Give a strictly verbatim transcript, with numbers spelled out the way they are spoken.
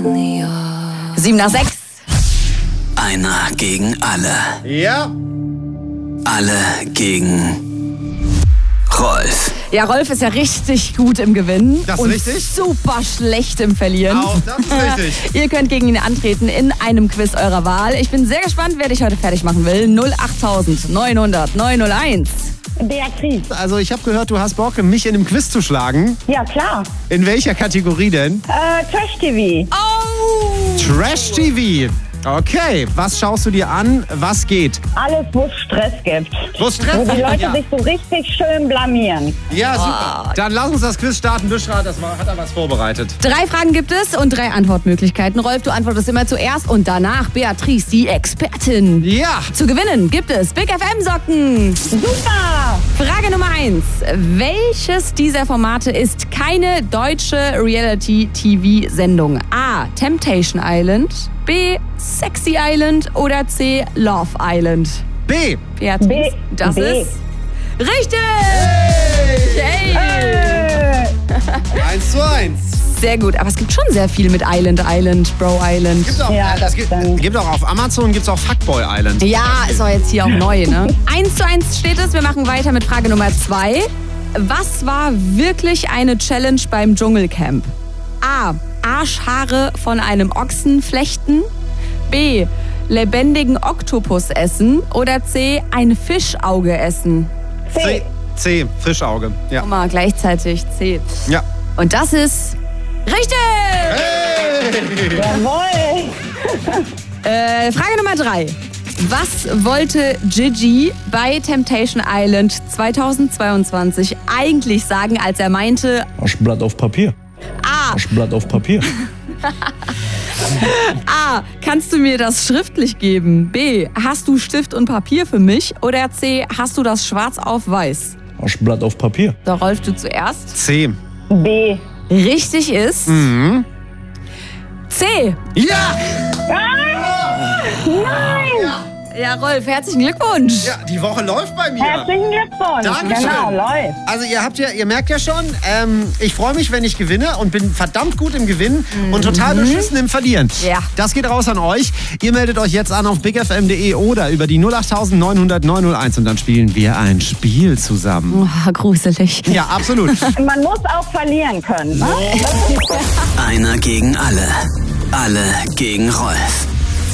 Sieben nach sechs. Einer gegen alle. Ja. Alle gegen Rolf. Ja, Rolf ist ja richtig gut im Gewinnen. Das ist und richtig. super schlecht im Verlieren. Auch das ist richtig. Ihr könnt gegen ihn antreten in einem Quiz eurer Wahl. Ich bin sehr gespannt, wer dich heute fertig machen will. null acht neun null null neun null eins. Beatrice. Also ich habe gehört, du hast Bock, mich in einem Quiz zu schlagen. Ja, klar. In welcher Kategorie denn? Äh, Trash-T V. Oh! Trash-T V. Okay, was schaust du dir an? Was geht? Alles, wo es Stress gibt. Wo es Stress Wo die gibt, Leute ja. sich so richtig schön blamieren. Ja, super. Dann lass uns das Quiz starten. Büschra, das war, hat er was vorbereitet. Drei Fragen gibt es und drei Antwortmöglichkeiten. Rolf, du antwortest immer zuerst und danach Beatrice, die Expertin. Ja. Zu gewinnen gibt es Big F M-Socken. Super! Frage Nummer eins. Welches dieser Formate ist keine deutsche Reality-T V-Sendung? A. Temptation Island, B. Sexy Island oder C. Love Island? B. Beatrice, B. das B. ist richtig! Hey. Äh, Eins zu eins. Sehr gut, aber es gibt schon sehr viel mit Island, Island, Bro Island. Gibt auch, Ja, äh, es das gibt, stimmt. gibt auch auf Amazon gibt's auch Fuckboy Island. Ja, ist auch jetzt hier auch neu, ne? Eins zu eins steht es. Wir machen weiter mit Frage Nummer zwei. Was war wirklich eine Challenge beim Dschungelcamp? A. Arschhaare von einem Ochsen flechten. B. Lebendigen Oktopus essen. Oder C. Ein Fischauge essen. C. C. Fischauge. Ja. Guck mal, gleichzeitig C. Ja. Und das ist richtig! Jawohl! Äh, Frage Nummer drei. Was wollte Gigi bei Temptation Island zweitausendzweiundzwanzig eigentlich sagen, als er meinte... Aschblatt auf Papier. A. Aschblatt auf Papier. A. Kannst du mir das schriftlich geben? B. Hast du Stift und Papier für mich? Oder C. Hast du das schwarz auf weiß? Aschblatt auf Papier. So, Rolf, du zuerst. C. B. Richtig ist... Mhm. C. Ja! Ja, Rolf, herzlichen Glückwunsch. Ja, die Woche läuft bei mir. Herzlichen Glückwunsch. Dankeschön. Genau, läuft. Also ihr habt ja, ihr merkt ja schon, ähm, ich freue mich, wenn ich gewinne und bin verdammt gut im Gewinnen und total beschissen im Verlieren. Ja. Das geht raus an euch. Ihr meldet euch jetzt an auf big f m punkt d e oder über die null acht neun null null neun null eins und dann spielen wir ein Spiel zusammen. Oh, gruselig. Ja, absolut. Man muss auch verlieren können. Ne? Einer gegen alle. Alle gegen Rolf.